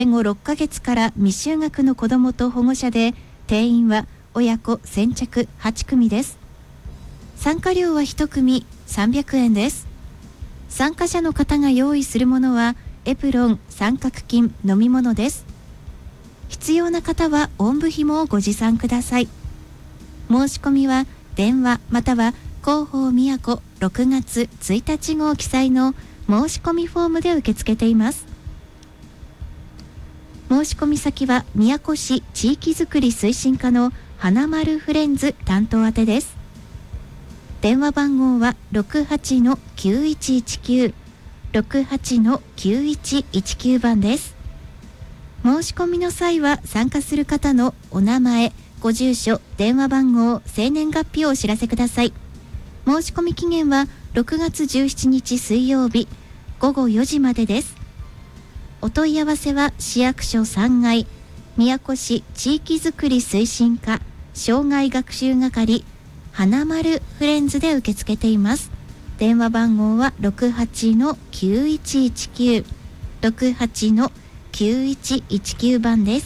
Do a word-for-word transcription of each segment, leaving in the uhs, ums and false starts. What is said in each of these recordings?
生後ろっかげつから未就学の子どもと保護者で、定員は親子先着はち組です。参加料はいち組さんびゃくえんです。参加者の方が用意するものはエプロン、三角巾、飲み物です。必要な方はおんぶ紐をご持参ください。申し込みは電話または広報宮古ろくがつついたち号記載の申し込みフォームで受け付けています。申し込み先は宮古市地域づくり推進課の花丸フレンズ担当宛てです。電話番号は ろくはちのきゅういちいちきゅう ろくはちのきゅういちいちきゅう 番です。申し込みの際は参加する方のお名前、ご住所、電話番号、生年月日をお知らせください。申し込み期限はろくがつじゅうしちにち水曜日ごごよじまでです。お問い合わせは市役所さんがい宮古市地域づくり推進課障害学習係花丸フレンズで受け付けています。電話番号は ろくはちのきゅういちいちきゅう ろくはちのきゅういちいちきゅう 番です。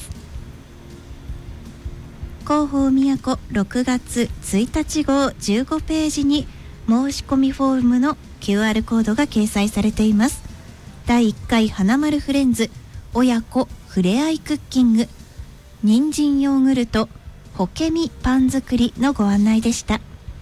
広報宮古ろくがつついたち号じゅうごページに申し込みフォームの キューアール コードが掲載されています。だいいっかい花丸フレンズ親子ふれあいクッキング人参ヨーグルトほけみパン作りのご案内でした。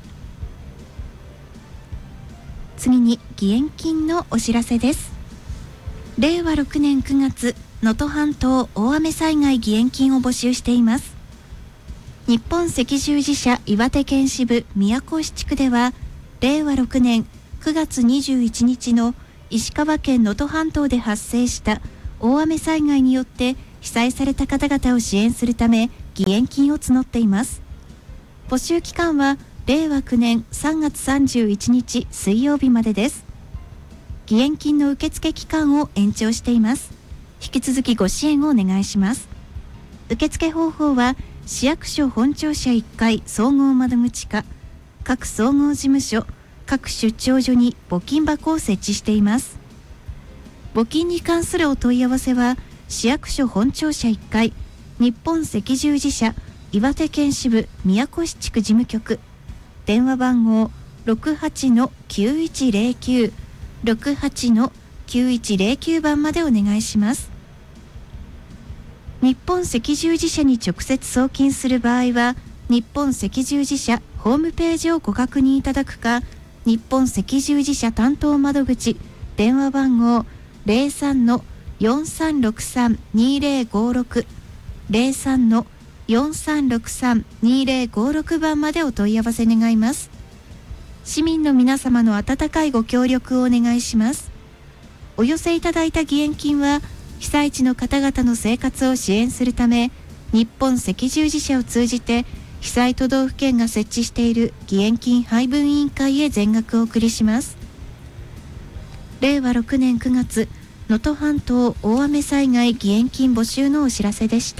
次に義援金のお知らせです。れいわろくねんくがつ能登半島大雨災害義援金を募集しています。日本赤十字社岩手県支部宮古市地区ではれいわろくねんくがつにじゅういちにちの石川県能登半島で発生した大雨災害によって被災された方々を支援するため義援金を募っています。募集期間はれいわくねんさんがつさんじゅういちにち水曜日までです。義援金の受付期間を延長しています。引き続きご支援をお願いします。受付方法は市役所本庁舎いっかい総合窓口課各総合事務所各出張所に募金箱を設置しています。募金に関するお問い合わせは市役所本庁舎いっかい日本赤十字社岩手県支部宮古市地区事務局電話番号 ろくはちのきゅういちぜろきゅう ろくはちのきゅういちぜろきゅう 番までお願いします。日本赤十字社に直接送金する場合は日本赤十字社ホームページをご確認いただくか日本赤十字社担当窓口電話番号 ゼロさんのよんさんろくさんにぜろごろく ゼロさんのよんさんろくさんにぜろごろく 番までお問い合わせ願います。市民の皆様の温かいご協力をお願いします。お寄せいただいた義援金は被災地の方々の生活を支援するため日本赤十字社を通じて被災都道府県が設置している義援金配分委員会へ全額お送りします。れいわろくねんくがつ能登半島大雨災害義援金募集のお知らせでした。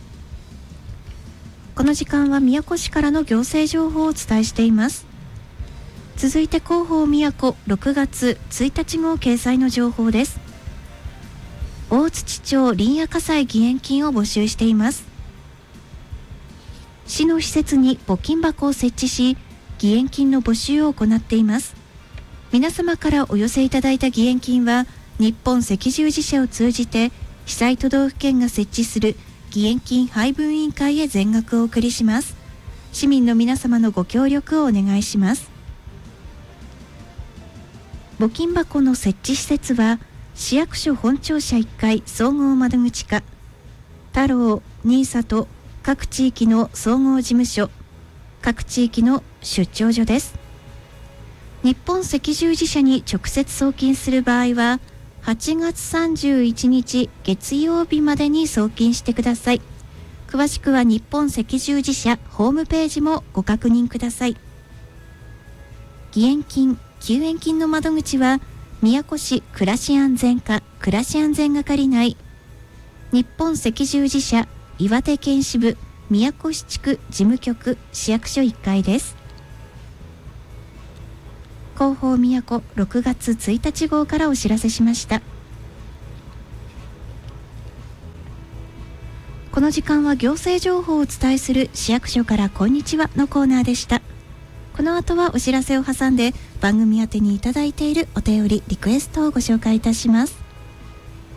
この時間は宮古市からの行政情報をお伝えしています。続いて広報宮古ろくがつついたち号掲載の情報です。大槌町林野火災義援金を募集しています。市の施設に募金箱を設置し義援金の募集を行っています。皆様からお寄せいただいた義援金は日本赤十字社を通じて被災都道府県が設置する義援金配分委員会へ全額お送りします。市民の皆様のご協力をお願いします。募金箱の設置施設は市役所本庁舎いっかい総合窓口課太郎新里各地域の総合事務所各地域の出張所です。日本赤十字社に直接送金する場合ははちがつさんじゅういちにち月曜日までに送金してください。詳しくは日本赤十字社ホームページもご確認ください。義援金救援金の窓口は宮古市暮らし安全課暮らし安全係内日本赤十字社岩手県支部宮古市地区事務局市役所いっかいです。広報宮古ろくがつついたち号からお知らせしました。 この時間は行政情報をお伝えする市役所からこんにちはのコーナーでした。この後はお知らせを挟んで番組宛てにいただいているお便りリクエストをご紹介いたします。